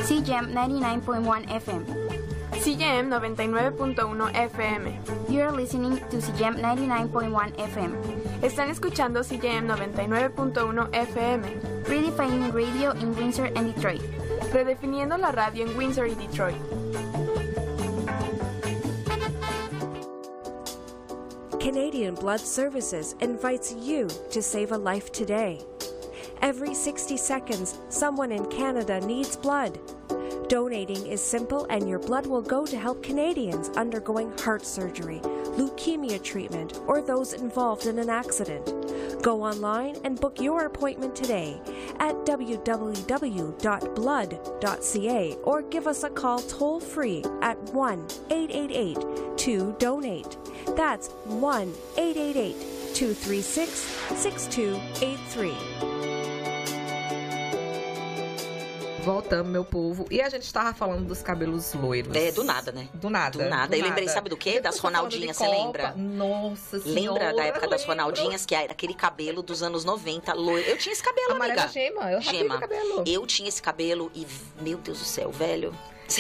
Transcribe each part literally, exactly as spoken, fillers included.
C J M ninety-nine point one F M. C J M noventa y nueve punto uno F M. You're listening to C J M ninety-nine point one F M. Están escuchando C J M noventa y nueve punto uno F M. Redefining radio in Windsor and Detroit. Redefiniendo la radio en Windsor y Detroit. Canadian Blood Services invites you to save a life today. Every sixty seconds, someone in Canada needs blood. Donating is simple and your blood will go to help Canadians undergoing heart surgery, leukemia treatment, or those involved in an accident. Go online and book your appointment today at w w w dot blood dot c a or give us a call toll-free at one eight eight eight two donate. That's one eight eight eight two three six six two eight three. Voltamos, meu povo. E a gente estava falando dos cabelos loiros. É, do nada, né? Do nada. Do nada. Do eu lembrei, nada. sabe do quê? Depois Das tô falando Ronaldinhas, de você Copa. lembra? Nossa Senhora. Lembra da época das lembro. Ronaldinhas, que era aquele cabelo dos anos noventa, loiro. Eu tinha esse cabelo, Amarela amiga. gema, eu rapei o cabelo. Eu tinha esse cabelo e, meu Deus do céu, velho.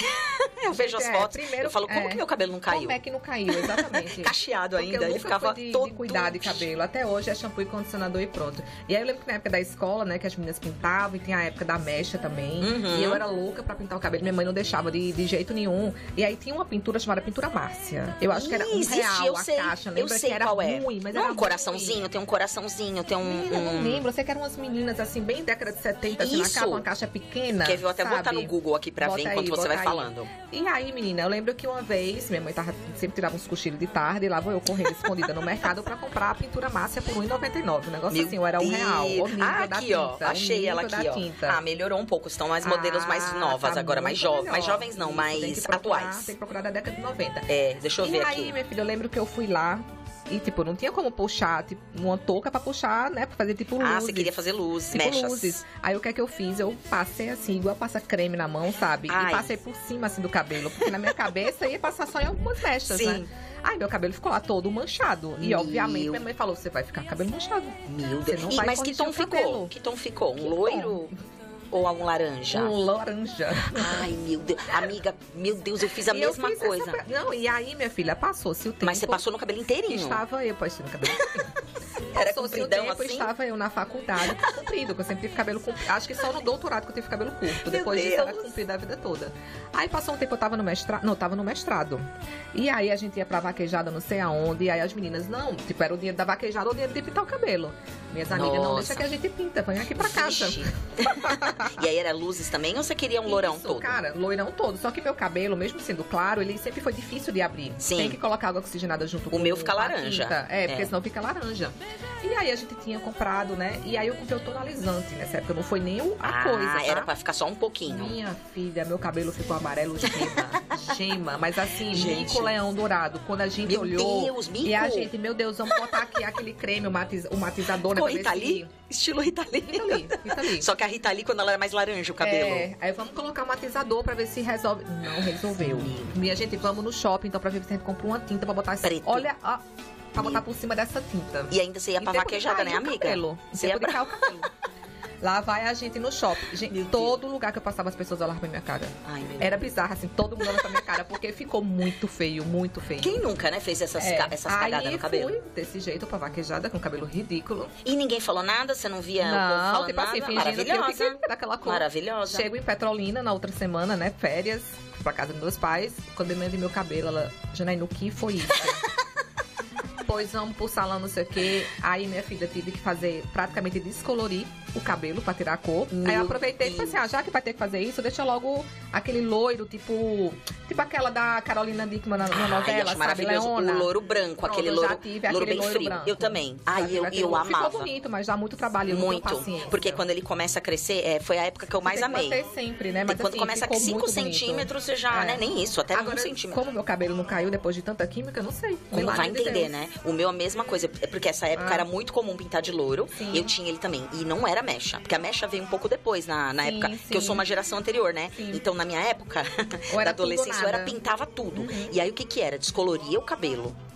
Eu vejo as É, fotos, primeiro, eu falo, como é. que meu cabelo não caiu? Como é que não caiu, exatamente. Cacheado Porque ainda, eu ele nunca ficava fui de, todo... de cuidar de cabelo. Até hoje é shampoo e condicionador e pronto. E aí eu lembro que na época da escola, né, que as meninas pintavam, e tinha a época da mecha também. Uhum. E eu era louca pra pintar o cabelo. Minha mãe não deixava de, de jeito nenhum. E aí tinha uma pintura chamada pintura Márcia. Eu acho que era um Existe, real eu a sei, caixa. eu Lembra sei que era qual é. ruim, mas não era um coraçãozinho, ruim. tem um coraçãozinho, tem um... Menina, eu não um... lembro. Eu sei que eram umas meninas assim, bem década de setenta, assim, na Isso. capa, uma caixa pequena. Quer ver? Eu até sabe? botar no Google aqui pra Bota ver aí, enquanto você bota vai aí. falando. E aí, menina, eu lembro que uma vez, minha mãe tava, sempre tirava uns cochilos de tarde, e lá vou eu correndo escondida no mercado pra comprar a pintura Márcia por um real e noventa e nove. O negócio Meu assim, era um Deus. real. O nível Ah, da aqui, tinta, ó. o Achei ela nível aqui, da ó. tinta. Ah, melhorou um pouco. Estão mais modelos mais Ah, novas tá agora, mais muito jovens. Mais melhor. jovens não, Isso, mais tem que procurar, atuais. Tem que procurar da década de noventa. É, deixa eu e ver aí, aqui. minha filha, eu lembro que eu fui lá e, tipo, não tinha como puxar, tipo, uma touca pra puxar, né? Pra fazer, tipo, luzes. Ah, você queria fazer luzes, Tipo mechas. luzes. Aí o que é que eu fiz? Eu passei assim, igual passa creme na mão, sabe? Ai. E passei por cima, assim, do cabelo. Porque na minha cabeça ia passar só em algumas mechas, Sim. né? Aí meu cabelo ficou lá todo manchado. E, Meu. obviamente, minha mãe falou, você vai ficar com o cabelo manchado. Meu Você Deus. não E, vai mas que corrigir tom o ficou? cabelo. Que tom ficou? Um Que loiro ou algum laranja? Um laranja. Ai, meu Deus. Amiga, meu Deus, eu fiz a E eu mesma fiz coisa. essa- Não, e aí, minha filha, passou-se o tempo. Mas você passou no cabelo inteirinho. Estava eu, passei no cabelo Era Passou-se o compridão tempo, assim? estava eu na faculdade, comprido, que eu sempre tive cabelo comprido. Acho que só no doutorado que eu tive cabelo curto. Depois disso era Deus. comprido a vida toda. Aí passou um tempo, eu tava no mestrado. Não, eu tava no mestrado. E aí a gente ia pra vaquejada, não sei aonde. E aí as meninas, não, tipo, era o dia da vaquejada ou o dia de pintar o cabelo. Minhas amigas, não, Nossa. deixa que a gente pinta, vem aqui pra casa. Vixe. E aí era luzes também ou você queria um lourão Isso, todo? Cara, loirão todo. Só que meu cabelo, mesmo sendo claro, ele sempre foi difícil de abrir. Sim. Tem que colocar água oxigenada junto com meu fica a laranja. tinta. É, porque É. senão fica laranja. E aí a gente tinha comprado, né? E aí eu comprei o tonalizante nessa época. Não foi nem o- a Ah, coisa, tá? era pra ficar só um pouquinho. Minha filha, meu cabelo ficou amarelo gema. Gema. Mas assim, Gente. mico leão dourado. Quando a gente Meu olhou... Deus, mico. E a gente, meu Deus, vamos botar aqui aquele creme, o, matiz, o matizador, né? Ficou pra ver Rita Lee? se- Estilo Rita Lee. Rita Lee, Rita Lee. Só que a Rita Lee, quando ela era mais laranja, o cabelo. É, aí vamos colocar um matizador pra ver se resolve. Não resolveu. Meu. Minha gente, vamos no shopping então pra ver se a gente compra uma tinta pra botar. Preto. Olha, ó, pra botar por cima dessa tinta. E ainda você ia Em pra tempo de vaquejada, cair né, o amiga? Cabelo. Em Você tempo ia de pra... cair o cabelo. Lá vai a gente no shopping. Gente, Meu Deus. todo lugar que eu passava, as pessoas olhavam pra minha cara. Ai, meu Era bizarro, assim, todo mundo olhava pra minha cara, porque ficou muito feio, muito feio. Quem nunca, né, fez essas, É, ca- essas cagadas aí no cabelo? fui desse jeito pra vaquejada, com cabelo ridículo. E ninguém falou nada? Você não via o povo Não, falando tipo assim, nada? fingindo que eu Maravilhosa. fiquei daquela cor. Maravilhosa. Chego em Petrolina na outra semana, né? Férias, fui pra casa dos meus pais. Quando a minha mãe viu meu cabelo, ela, Janaína, o que foi isso? Pois vamos pro salão, não sei o quê. Aí minha filha tive que fazer, praticamente descolorir o cabelo pra tirar a cor. Aí Meu eu aproveitei e Deus. falei assim, ah, já que vai ter que fazer isso, deixa logo aquele loiro, tipo... Tipo aquela da Carolina Dickman na, na Ai, novela, acho sabe? maravilhoso. Leona. O louro branco, Pronto, aquele eu louro, já tive louro aquele bem loiro frio. branco. Eu também. Já Ai, tive eu, aquele eu loiro. amava. Ficou bonito, mas dá muito trabalho, eu não tenho Muito. paciência. Porque quando ele começa a crescer, é, foi a época que eu mais Tem que amei. manter sempre, né? Mas quando assim, começa ficou aqui cinco muito bonito. centímetros, você já, É. né? Nem isso, até Agora, um centímetro. como meu cabelo não caiu depois de tanta química, eu não sei. Como Milagre vai de entender, Deus. né? O meu a mesma coisa, é porque essa época Ah. era muito comum pintar de louro. Sim. Eu tinha ele também. E não era mecha, porque a mecha veio um pouco depois, na, na Sim, época, que eu sim. sou uma geração anterior, né? Sim. Então, na minha época, Ou da era tudo ou adolescência, eu era nada. pintava tudo. Uhum. E aí, o que que era? Descoloria o cabelo.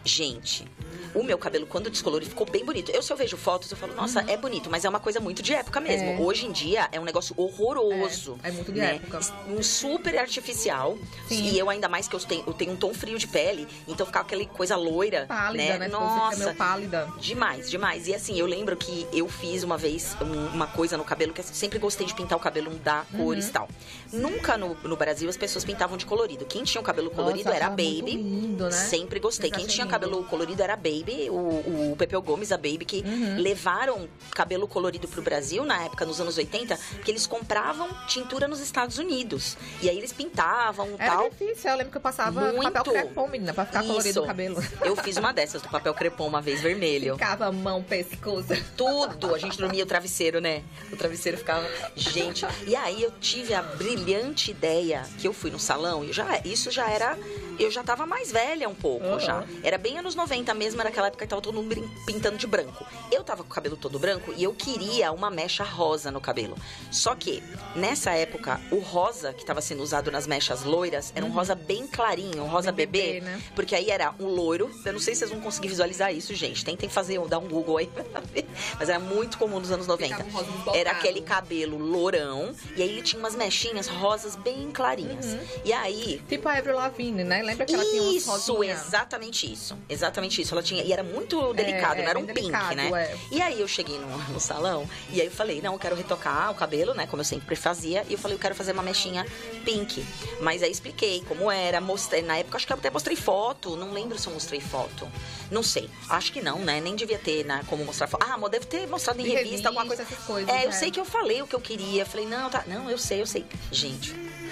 Gente, o meu cabelo, quando descoloriu, ficou bem bonito. Eu, se eu vejo fotos, eu falo, nossa, é bonito, mas é uma coisa muito de época mesmo. É. Hoje em dia, é um negócio horroroso. É, é muito de né? época. Um super artificial. Sim. E eu, ainda mais que eu tenho, eu tenho um tom frio de pele, então ficava aquela coisa loira, Pálida, né? né? Nossa, Você fica meio pálida. demais, demais. E assim, eu lembro que eu fiz uma vez um- uma coisa no cabelo, que eu sempre gostei de pintar o cabelo, mudar cores Uhum. e tal. Nunca no, no Brasil as pessoas pintavam de colorido. Quem tinha o cabelo colorido Nossa, era a achava muito Baby. lindo, né? Sempre gostei. Sempre Quem achei tinha lindo. cabelo colorido era a Baby, o, o Pepeu Gomes, a Baby, que Uhum. levaram cabelo colorido pro Brasil na época, nos anos oitenta, porque eles compravam tintura nos Estados Unidos. E aí eles pintavam e Era tal. difícil, eu lembro que eu passava Muito. papel crepom, menina, pra ficar colorido Isso. o cabelo. Eu fiz uma dessas do papel crepom uma vez, vermelho. Ficava mão, pescoço. Tudo. A gente dormia o travesseiro, né? O travesseiro ficava... Gente... E aí eu tive a brilhante ideia que eu fui no salão e já, isso já era... Eu já tava mais velha um pouco, Uhum. já. Era bem anos noventa mesmo, era aquela época que tava todo mundo brin- pintando de branco. Eu tava com o cabelo todo branco e eu queria uma mecha rosa no cabelo. Só que, nessa época, o rosa que tava sendo usado nas mechas loiras era um rosa bem clarinho, um rosa Bem bebê. bebê, né? Porque aí era um loiro. Eu não sei se vocês vão conseguir visualizar isso, gente. Tentem fazer, dar um Google aí pra ver. Mas era muito comum nos anos noventa. Ficava um rosa desbotado. Era aquele cabelo lourão. E aí ele tinha umas mechinhas rosas bem clarinhas. Uhum. E aí... Tipo a Avril Lavigne, né? Lembra que ela tinha uns Isso, rosinha? exatamente isso. Exatamente isso. Ela tinha. E era muito delicado, é, não era um bem pink, delicado, né? é. E aí eu cheguei no, no salão e aí eu falei, não, eu quero retocar o cabelo, né? Como eu sempre fazia. E eu falei, eu quero fazer uma mechinha pink. Mas aí expliquei como era, mostrei. Na época, acho que eu até mostrei foto. Não lembro se eu mostrei foto. Não sei. Acho que não, né? Nem devia ter, né? Como mostrar foto. Ah, mas deve ter mostrado em De revista, revista, alguma coisa. essas coisas, é, eu é. sei que eu falei o que eu queria. Falei, não, tá. Não, eu sei, eu sei. Gente.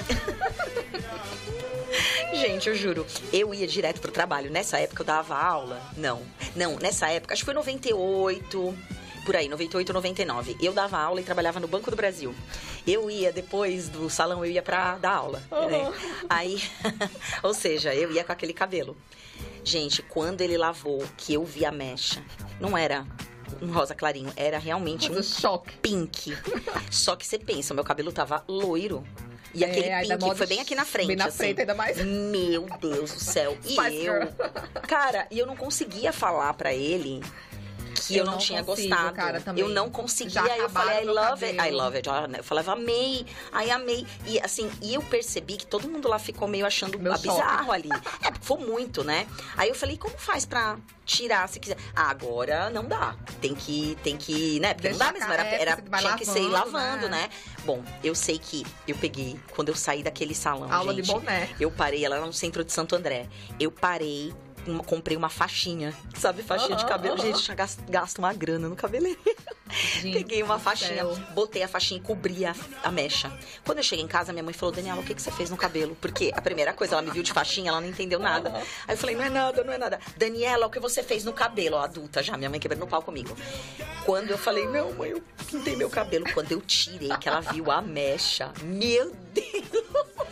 Gente, eu juro, eu ia direto pro trabalho. Nessa época eu dava aula? Não. Não, nessa época, acho que foi noventa e oito, por aí, noventa e oito, noventa e nove. Eu dava aula e trabalhava no Banco do Brasil. Eu ia, depois do salão, eu ia pra dar aula, né? Aí, ou seja, eu ia com aquele cabelo. Gente, quando ele lavou, que eu vi a mecha, não era um rosa clarinho, era realmente Mas um o choque. pink. Só que você pensa, o meu cabelo tava loiro. E É, aquele ainda pink modo foi bem aqui na frente, bem na assim. frente, ainda mais. Meu Deus do céu. E Spice eu... Girl. Cara, e eu não conseguia falar pra ele que eu, Eu não, não tinha consigo, gostado. cara, também. Eu não conseguia. Já Eu falei, I acabaram meu love it. I cabelo. love it. Eu falava, amei. Aí amei. E assim, e eu percebi que todo mundo lá ficou meio achando Meu bizarro ali. É, porque foi muito, né? Aí eu falei, como faz pra tirar se quiser? Ah, agora não dá. Tem que, tem que, né? Porque não Deixa dá mesmo. Era, ca- é, era, você vai tinha que ser ir lavando, lavando, né? né? Bom, eu sei que eu peguei, quando eu saí daquele salão, Aula de gente, boné. eu parei, ela era no centro de Santo André. Eu parei, uma- comprei uma faixinha, sabe? Faixinha de Aham, cabelo. aham. Gente, já gasto, gasto uma grana no cabeleireiro. Gente Peguei uma do faixinha, céu. botei a faixinha e cobri a, a mecha. Quando eu cheguei em casa, minha mãe falou, Daniela, o que, que você fez no cabelo? Porque a primeira coisa, ela me viu de faixinha, ela não entendeu nada. Aí eu falei, não é nada, não é nada. Daniela, o que você fez no cabelo? Ó, adulta já, minha mãe quebrando no pau comigo. Quando eu falei, não, mãe, eu pintei meu cabelo. Quando eu tirei, que ela viu a mecha, meu Deus!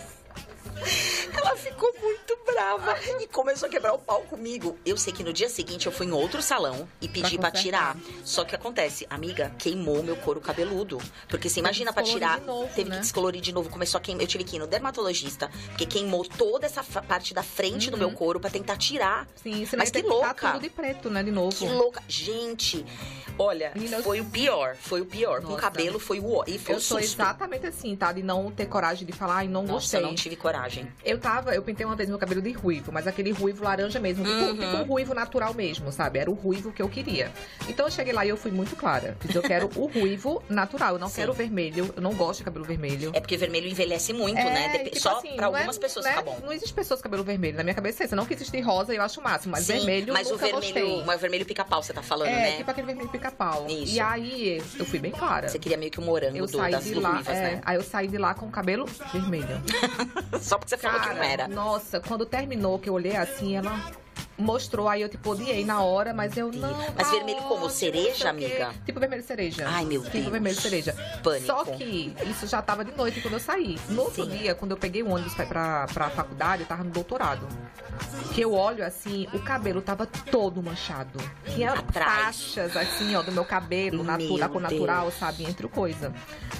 Ela ficou muito brava e começou a quebrar o pau comigo. Eu sei que no dia seguinte eu fui em outro salão e pedi pra, Pra tirar. Só que acontece, amiga, queimou meu couro cabeludo. Porque você imagina pra descolorir tirar, de novo, teve né? que descolorir de novo. Começou a queimar. Eu tive que ir no dermatologista, porque queimou toda essa fa- parte da frente do meu couro pra tentar tirar. Sim, você Mas tem que que pintar louca. tudo de preto, né? De novo. Que louca. Gente, olha, Menina, eu- foi o pior. Foi o pior. Com o Nossa. cabelo foi o ó. E foi Eu o sou susto. exatamente assim, tá? De não ter coragem de falar, ai, não Nossa, gostei. eu não tive coragem. Eu tava, eu pintei uma vez meu cabelo de ruivo, mas aquele ruivo laranja mesmo, tipo, Uhum. tipo um ruivo natural mesmo, sabe? Era o ruivo que eu queria. Então eu cheguei lá e eu fui muito clara. Fiz, eu quero o ruivo natural, eu não Sim. quero vermelho, eu não gosto de cabelo vermelho. É porque vermelho envelhece muito, É, né? e, Dep- tipo Só assim, pra não é- algumas pessoas né? fica bom. Não existe pessoas com cabelo vermelho. Na minha cabeça é isso. Não que existe rosa, eu acho o máximo, mas Sim, vermelho mas o nunca vermelho, gostei. mas o vermelho pica-pau, você tá falando, É, né? tipo aquele vermelho pica-pau. Isso. E aí, eu fui bem clara. Você queria meio que o morango Eu do, saí das de lá, ruivas, é, né? aí eu saí de lá com o cabelo vermelho. Só porque você falou que não era. Nossa, quando terminou, que eu olhei assim, ela mostrou, aí eu tipo odiei na hora, mas eu não. Mas tá vermelho como? ótimo, Cereja, não sei o quê. amiga? Tipo vermelho cereja. Ai, meu tipo Deus. vermelho cereja. Pânico. Só que isso já tava de noite quando eu saí. No outro Sim. dia, quando eu peguei o ônibus pra, pra, pra faculdade, eu tava no doutorado. Que eu olho assim, o cabelo tava todo manchado. Tinha Atrás. faixas assim, ó, do meu cabelo, natu Meu da cor natural, Deus. sabe? Entre o coisa.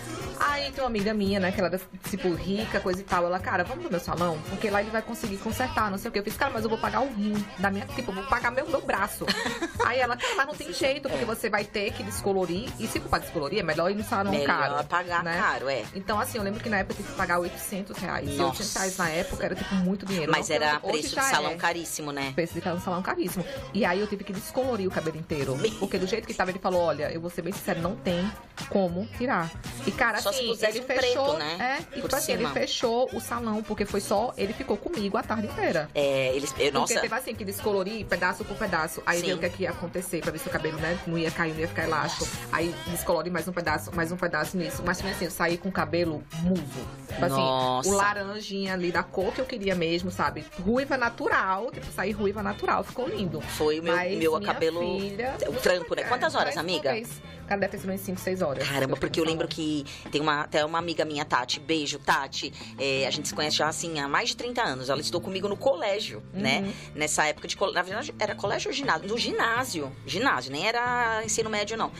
Aí tem uma amiga minha, né, que ela era, tipo, rica, coisa e tal. Ela, cara, vamos no meu salão? Porque lá ele vai conseguir consertar, não sei o que. Eu fiz, cara, mas eu vou pagar o rim da minha... Tipo, eu vou pagar meu, meu braço. Aí ela, cara, mas não tem jeito, porque você vai ter que descolorir. E se for pra descolorir, é melhor ir no salão Melhor caro. Melhor pagar né? caro, é. Então, assim, eu lembro que na época eu tive que pagar oitocentos reais. Nossa. E oitocentos reais na época era, tipo, muito dinheiro. Mas não, era hoje preço de já salão é. caríssimo, né? Preço de salão caríssimo. E aí eu tive que descolorir o cabelo inteiro. Porque do jeito que tava, ele falou, olha, eu vou ser bem sincero, não tem como tirar. E, cara, Só se assim, pusesse ele um fechou... preto, né? É, e Por tipo assim, ele cima. fechou o salão, porque foi só... Ele ficou comigo a tarde inteira. É, eles... Eu, nossa... Porque teve assim, que descolorir pedaço por pedaço. Aí Sim. ver o que, é que ia acontecer, pra ver se o cabelo, né, não ia cair, não ia ficar elástico. Aí descolore mais um pedaço, mais um pedaço nisso. Mas assim, eu saí com o cabelo muso. Tipo assim, Nossa. o laranjinha ali da cor que eu queria mesmo, sabe? Ruiva natural, tipo, sair ruiva natural, ficou lindo. Foi o meu, Mas meu minha cabelo... filha, o trampo, né? Quantas horas, parece amiga? uma vez. Cara, deve ter sido umas cinco, seis horas. Caramba, porque eu lembro que tem uma, até uma amiga minha, Tati, beijo, Tati. É, a gente se conhece já, assim, há mais de trinta anos. Ela estudou comigo no colégio, Uhum. né? Nessa época de colégio. Na verdade, era colégio ou ginásio? No ginásio. Ginásio, nem era ensino médio, não.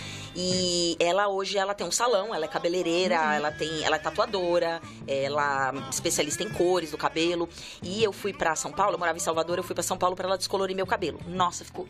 E ela, hoje, ela tem um salão, ela é cabeleireira, Uhum. ela tem, ela é tatuadora, ela é especialista em cores do cabelo. E eu fui pra São Paulo, eu morava em Salvador, eu fui pra São Paulo pra ela descolorir meu cabelo. Nossa, ficou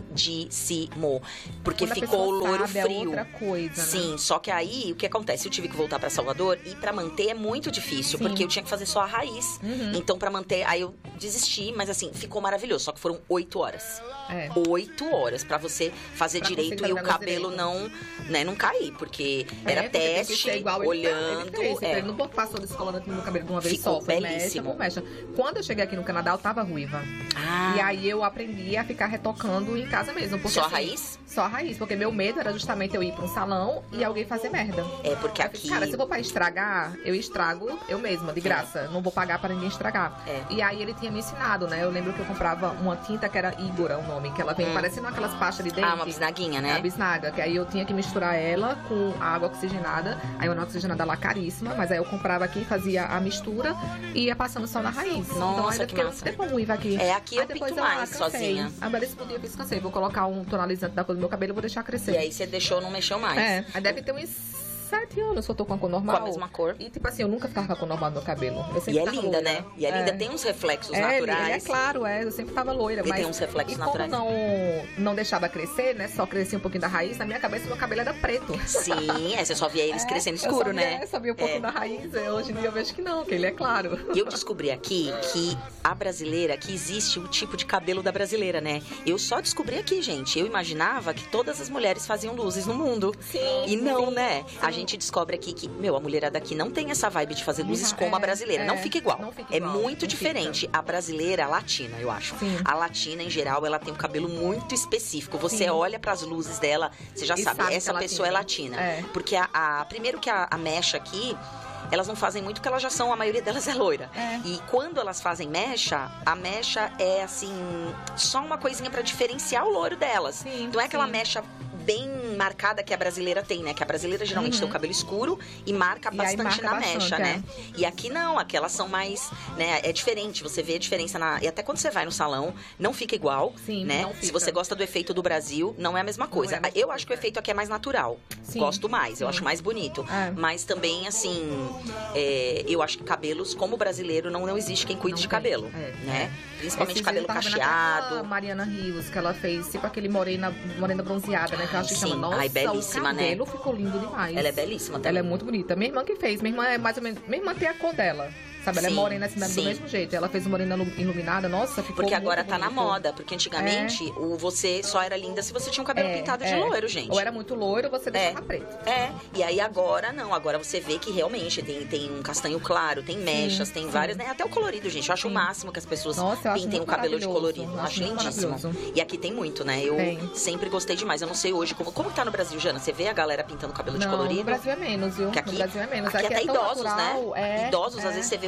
lindíssimo. Porque Quando a ficou pessoa loiro sabe, é frio. outra coisa, né? Sim, só que aí, o que acontece? Eu tive que voltar pra Salvador e pra manter é muito difícil, porque eu tinha que fazer só a raiz. Uhum. Então, pra manter, aí eu desisti, mas assim, ficou maravilhoso. Só que foram oito horas. É. Oito horas pra você fazer Pra direito conseguir e o fazer cabelo direito. não, né, não cair, porque era É, porque tem que teste, ser igual ele olhando. fez. Ele, fez. é. Ele não passou descolorante no meu cabelo de uma vez Ficou só. Foi belíssimo. mecha por mecha. Quando eu cheguei aqui no Canadá, eu tava ruiva. Ah, E aí eu aprendi a ficar retocando em casa mesmo. Porque, só a assim, raiz? Só a raiz. Porque meu medo era justamente eu ir pra um salão e alguém fazer merda. É, porque Aí eu fiz, aqui... cara, se eu vou pra estragar, eu estrago eu mesma, de graça. Não vou pagar pra ninguém estragar. É. E aí ele tinha me ensinado, né? Eu lembro que eu comprava uma tinta que era Igora, o nome, que ela vem Hum. parecendo aquelas pastas de dente. Ah, uma bisnaguinha, né? A bisnaga, que aí eu tinha que misturar ela com a água oxigenada. Aí a água oxigenada lá caríssima, mas aí eu comprava aqui, fazia a mistura e ia passando só na raiz. Nossa, então ainda que fiquei massa. um tempo ruiva aqui. É, aqui eu Aí depois pinto eu, ah, mais cansei. sozinha. Aí beleza, esse dia eu fiz, cansei. Vou colocar um tonalizante da cor do meu cabelo e vou deixar crescer. E aí você deixou, não mexeu mais. É, aí deve ter uns sete anos que eu tô com a cor normal. Com a mesma cor. E tipo assim, eu nunca ficava com a cor normal no meu cabelo. Eu sempre E é tava linda, loira. né? E é linda, tem uns reflexos É, ele- naturais. Ele é claro, é. Eu sempre tava loira. E mas... tem uns reflexos e naturais. como não, não deixava crescer, né? Só crescia um pouquinho da raiz, na minha cabeça meu cabelo era preto. Sim, é, você só via eles É, crescendo eu escuro, só via- né? Eu só via um pouco É. da raiz. é, Hoje em dia eu vejo que não, que ele é claro. E eu descobri aqui que a brasileira, que existe o tipo de cabelo da brasileira, né? Eu só descobri aqui, gente. Eu imaginava que todas as mulheres faziam luzes no mundo. Sim. E não, né? A gente descobre aqui que, meu, a mulherada aqui não tem essa vibe de fazer luzes É, como a brasileira. é, não fica igual. não fica é igual, muito não diferente. A brasileira, a latina, eu acho. Sim. A latina, em geral, ela tem um cabelo muito específico. Você Sim. olha pras luzes dela, você já E sabe, sabe que essa é pessoa é latina. latina. É. Porque a, a- primeiro que a, a mecha aqui, elas não fazem muito porque elas já são, a maioria delas é loira. É. E quando elas fazem mecha, a mecha é assim, só uma coisinha pra diferenciar o loiro delas. Sim, não é aquela sim. mecha bem marcada que a brasileira tem, né? Que a brasileira geralmente Uhum. tem o cabelo escuro e marca E aí bastante marca na bastante, mecha, é. né? E aqui não, aqui elas são mais, né? É diferente, você vê a diferença na... E até quando você vai no salão, não fica igual, Sim, né? não Se fica. você gosta do efeito do Brasil, não é a mesma coisa. é a mesma Eu coisa, acho que o é. efeito aqui é mais natural. Sim, Gosto mais, eu sim. acho mais bonito. É. Mas também, assim, é, eu acho que cabelos, como brasileiro, não, não existe quem cuide Não de tem, cabelo, é, né? Principalmente Esses cabelo dias eu tava vendo cacheado. aquela Mariana Rios, que ela fez tipo aquele morena, morena bronzeada, né? Que eu acho que Sim. chama. Nossa, Ai, belíssima, o né? cabelo ficou lindo demais. Ela é belíssima também. Ela é muito bonita. Minha irmã que fez. Minha irmã é mais ou menos... Minha irmã tem a cor dela. Sabe? Ela Sim, é morena assim, do sim. mesmo jeito. Ela fez morena lu- iluminada. Nossa, ficou Porque agora muito tá na bonito. moda. Porque antigamente o você só era linda se você tinha um cabelo É, pintado de é. loiro, gente. Ou era muito loiro, você deixava É. preto. É, e aí agora não, agora você vê que realmente tem, tem um castanho claro, tem mechas, tem sim. várias, né? Até o colorido, gente. Eu acho Sim. o máximo que as pessoas Nossa, eu acho pintem o muito cabelo de maravilhoso. colorido. Eu Acho acho muito lindíssimo. maravilhoso. E aqui tem muito, né? Eu Tem. sempre gostei demais. Eu não sei hoje como, como que tá no Brasil, Jana? Você vê a galera pintando cabelo de Não, colorido? no Brasil é menos, viu? Que aqui, no Brasil é menos. aqui até é tão idosos, natural, né? É, idosos, é. às vezes você vê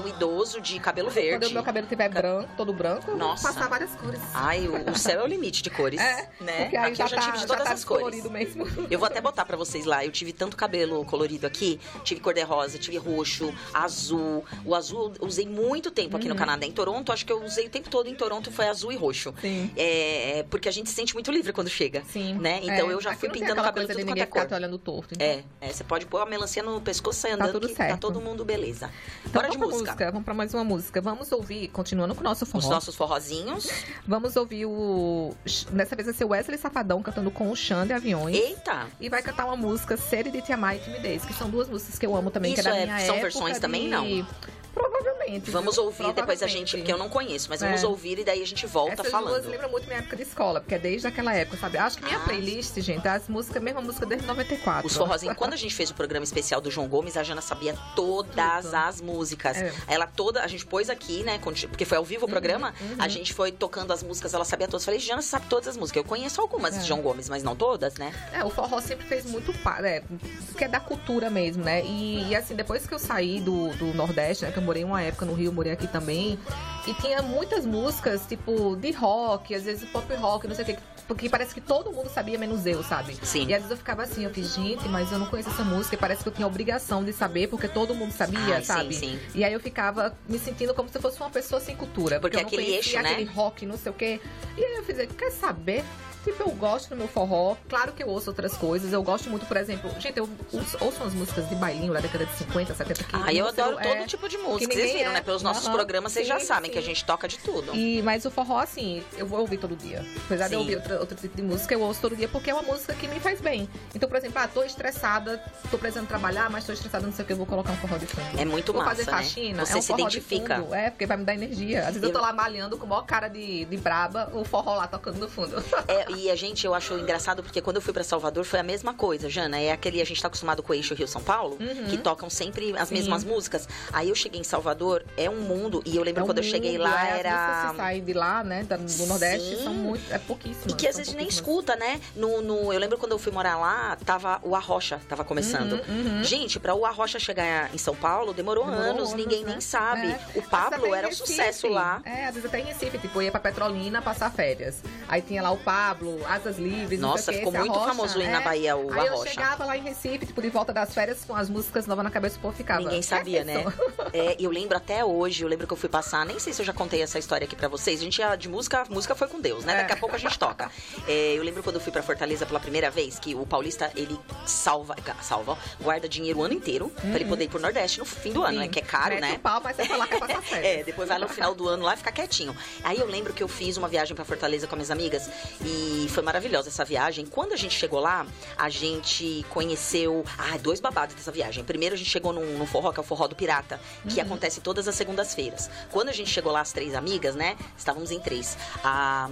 o idoso de cabelo verde. Quando o meu cabelo tiver branco, todo branco, Nossa. passar várias cores. Ai, o, o céu é o limite de cores, É, né? porque aí Aqui já eu já tá, tive de já todas tá as cores. colorido mesmo. Eu vou até botar pra vocês lá. Eu tive tanto cabelo colorido aqui. Tive cor-de-rosa, tive roxo, azul. O azul eu usei muito tempo aqui Uhum. no Canadá. Em Toronto, acho que eu usei o tempo todo em Toronto foi azul e roxo. Sim. É, porque a gente se sente muito livre quando chega. Sim. Né? Então É, eu já aqui fui não tem pintando o aquela cabelo coisa tudo de quanto ninguém é ficar cor. te olhando torto. Então. É, é, você pode pôr a melancia no pescoço e sair andando tudo que certo. tá todo mundo beleza. Então, Bora de vamos pra música. Vamos pra mais uma música. Vamos ouvir, continuando com o nosso Os forró. nossos forrozinhos. Vamos ouvir o... Dessa vez vai ser o Wesley Safadão cantando com o Xande Aviões. Eita! E vai cantar uma música, Sede de Te Amar e Timidez, que são duas músicas que eu amo também, Isso que é da é- minha são época versões de- também, não? Provavelmente. Vamos viu? ouvir depois a gente, Provavelmente. que eu não conheço, mas vamos É. ouvir e daí a gente volta Essas falando. duas lembram muito minha época de escola, porque é desde aquela época, sabe? Acho que minha Ah. playlist, gente, é as músicas, a mesma música desde noventa e quatro. Os forrozinhos. Quando a gente fez o programa especial do João Gomes, a Jana sabia todas Tudo. as músicas. É. Ela toda, a gente pôs aqui, né? quando- Porque foi ao vivo o programa, a gente foi tocando as músicas, ela sabia todas. Falei, Jana, você sabe todas as músicas. Eu conheço algumas É. de João Gomes, mas não todas, né? É, o forró sempre fez muito parte, é, que é da cultura mesmo, né? E, e, assim, depois que eu saí do, do Nordeste, né? Que eu morei uma época no Rio, morei aqui também. E tinha muitas músicas, tipo, de rock, às vezes pop rock, não sei o que. Porque parece que todo mundo sabia, menos eu, sabe? Sim. E às vezes eu ficava assim, eu fiz, gente, mas eu não conheço essa música. E parece que eu tinha a obrigação de saber, porque todo mundo sabia, Ai, sim, sabe? sim. E aí eu ficava me sentindo como se eu fosse uma pessoa sem cultura. Porque eu não aquele conhecia eixo, né? aquele rock, não sei o quê. E aí eu fiz, quer saber? Tipo, eu gosto do meu forró. Claro que eu ouço outras coisas. Eu gosto muito, por exemplo... Gente, eu ouço, ouço umas músicas de bailinho da década de cinquenta, setenta. Que Ah, eu não sei, adoro é, todo tipo de música. que Vocês ninguém viram, é. né? Pelos nossos Aham. programas, vocês já Sim, sabem sim. que a gente toca de tudo. E, mas o forró, assim, eu vou ouvir todo dia. Apesar de eu Sim. ouvir outra, outro tipo de música, eu ouço todo dia porque é uma música que me faz bem. Então, por exemplo, ah, tô estressada, tô precisando trabalhar, mas tô estressada, não sei o que, eu vou colocar um forró de fundo. É muito vou massa, fazer né? faxina, Você é um se forró identifica. de fundo. É, porque vai me dar energia. Às vezes eu, Eu- tô lá malhando com a maior cara de, de braba, o forró lá tocando no fundo. É, e a gente, eu acho engraçado, porque quando eu fui pra Salvador foi a mesma coisa, Jana. É aquele, a gente tá acostumado com o eixo Rio-São Paulo, que tocam sempre as Sim. mesmas músicas. Aí eu cheguei em Salvador, é um mundo, e eu lembro É um quando eu cheguei mundo, lá, é, as músicas era... que saem de lá, né, da- do Nordeste, Sim. são muito, é pouquíssimas. E que às são vezes nem pouquíssimas. escuta, né? No, no- eu lembro quando eu fui morar lá, tava o Arrocha, tava começando. Uhum, uhum. Gente, pra o Arrocha chegar em São Paulo, demorou, Demorou anos, anos, ninguém né? nem sabe. É. O Às vezes Pablo até em era um Recife. sucesso lá. É, às vezes até em Recife, tipo, eu ia pra Petrolina passar férias. Aí tinha lá o Pablo, Asas Livres, não Nossa, sei o que, ficou esse muito Arrocha, famoso aí é. na Bahia, o Aí eu Arrocha. chegava lá em Recife, tipo, de volta das férias, com as músicas novas na cabeça, o povo ficava. Ninguém sabia, né? É, eu lembro até hoje, eu lembro que eu fui passar, nem sei se eu já contei essa história aqui pra vocês. A gente ia de música, música foi com Deus, né? É. Daqui a pouco a gente toca. É, eu lembro quando eu fui pra Fortaleza pela primeira vez, que o paulista, ele salva, salva, ó, guarda dinheiro o ano inteiro, pra ele poder ir pro Nordeste no fim do ano, né? Que é caro, Mete né? o pau, mas você falar que é passar férias. É, depois vai no final do ano lá e fica quietinho. Aí eu lembro que eu fiz uma viagem pra Fortaleza com minhas amigas e foi maravilhosa essa viagem. Quando a gente chegou lá, a gente conheceu... Ah, dois babados dessa viagem. Primeiro a gente chegou num, num forró, que é o Forró do Pirata, que acontece todas as segundas-feiras. Quando a gente chegou lá, as três amigas, né? Estávamos em três. A...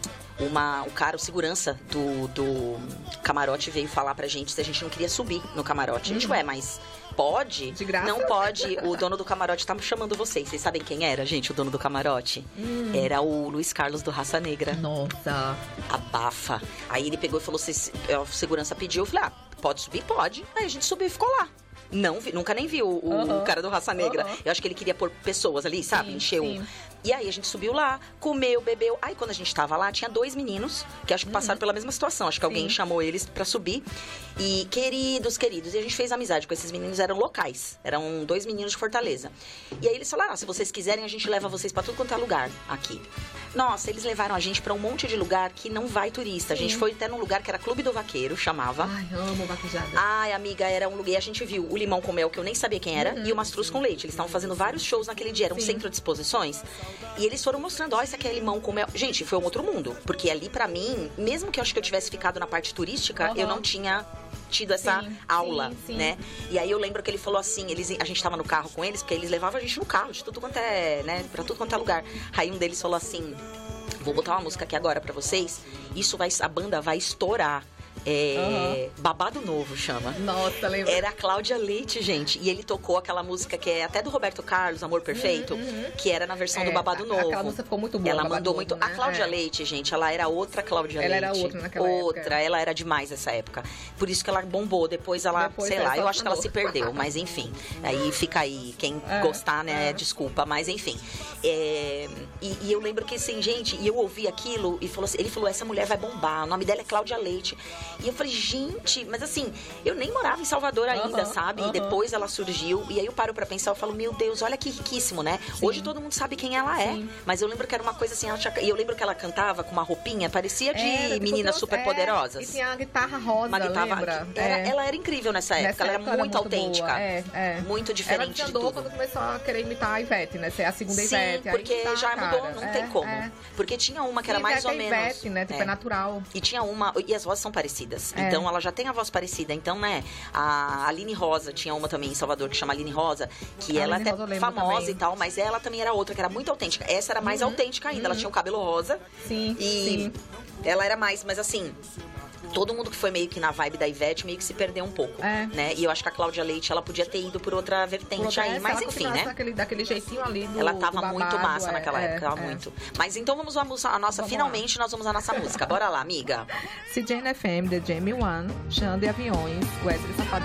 Uma, o cara, o segurança do, do camarote veio falar pra gente se a gente não queria subir no camarote. A gente, ué, mas pode? De graça? Não pode. O dono do camarote tá chamando vocês. Vocês sabem quem era, gente, o dono do camarote? Era o Luiz Carlos do Raça Negra. Nossa. Abafa. Aí ele pegou e falou, se a segurança pediu. Eu falei, ah, pode subir? Pode. Aí a gente subiu e ficou lá. Não vi, nunca nem vi o, o Uhum. cara do Raça Negra. Uhum. Eu acho que ele queria pôr pessoas ali, sabe? Sim, Encheu. sim. E aí a gente subiu lá, comeu, bebeu. Aí quando a gente tava lá, tinha dois meninos que acho que passaram pela mesma situação. Acho que alguém Sim. chamou eles pra subir. E queridos, queridos. E a gente fez amizade com esses meninos, eram locais. Eram dois meninos de Fortaleza. E aí eles falaram, ah, se vocês quiserem, a gente leva vocês pra tudo quanto é lugar aqui. Nossa, eles levaram a gente pra um monte de lugar que não vai turista. A gente Sim. foi até num lugar que era Clube do Vaqueiro, chamava. Ai, amo vaquejada. Ai, amiga, era um lugar. E a gente viu o limão com mel, que eu nem sabia quem era, Uhum. e o mastruz com leite. Eles estavam fazendo vários shows naquele dia. Era um Sim. centro de exposições. E eles foram mostrando, ó, isso aqui é limão com mel. Gente, foi um outro mundo. Porque ali, pra mim, mesmo que eu acho que eu tivesse ficado na parte turística, Uhum. eu não tinha tido essa Sim, aula, sim, sim. né? E aí eu lembro que ele falou assim, eles, a gente tava no carro com eles, porque eles levavam a gente no carro, de tudo quanto é, né? Pra tudo quanto é lugar. Aí um deles falou assim, vou botar uma música aqui agora pra vocês, isso vai, a banda vai estourar. É, uhum. Babado Novo chama. Nossa, lembra? Era a Cláudia Leite, gente. E ele tocou aquela música que é até do Roberto Carlos, Amor Perfeito, uhum, uhum. que era na versão é, do Babado Novo. Aquela música ficou muito boa. Ela mandou muito. Novo, né? A Cláudia é. Leite, gente, ela era outra Cláudia ela Leite. Ela era outra naquela outra, época. Ela era demais nessa época. Por isso que ela bombou. Depois ela, Depois sei lá, eu acho que ela se perdeu. Mas enfim, aí fica aí. Quem é, gostar, né, é. desculpa. Mas enfim. É, e, e eu lembro que assim, gente, e eu ouvi aquilo e falou assim, ele falou, essa mulher vai bombar. O nome dela é Cláudia Leite. E eu falei, gente, mas assim, eu nem morava em Salvador ainda, uh-huh, sabe? Uh-huh. E depois ela surgiu. E aí eu paro pra pensar, eu falo, meu Deus, olha que riquíssimo, né? Sim. Hoje todo mundo sabe quem ela é. Sim. Mas eu lembro que era uma coisa assim, e eu lembro que ela cantava com uma roupinha, parecia de era, meninas tipo, super é, poderosas. E tinha a guitarra rosa, uma guitarra, lembra? Era, é. Ela era incrível nessa época, nessa ela era muito, muito autêntica. É, é. Muito diferente ela de tudo. Quando começou a querer imitar a Ivete, né? Ser a segunda Sim, Ivete. porque aí tá, já cara. mudou, não é, tem como. É. Porque tinha uma que era Sim, mais ou é menos... Ivete, né? Tipo, é. é natural. E tinha uma... E as vozes são parecidas. É. Então, ela já tem a voz parecida. Então, né? A Aline Rosa, tinha uma também em Salvador que chama Aline Rosa, que a ela Aline até famosa também. E tal, mas ela também era outra, que era muito autêntica. Essa era mais uhum. autêntica ainda. Uhum. Ela tinha o cabelo rosa. Sim, e sim. Ela era mais... Mas assim... Todo mundo que foi meio que na vibe da Ivete meio que se perdeu um pouco, é. né? E eu acho que a Cláudia Leite, ela podia ter ido por outra vertente por outra, aí, mas enfim, né? Daquele, daquele jeitinho ali do, ela tava do babado, muito massa é, naquela é, época, tava é. muito. Mas então vamos a, a nossa, vamos finalmente lá. Nós vamos a nossa música. Bora lá, amiga. C J N F M, The Jamie One, Xande Aviões, Wesley Safadão.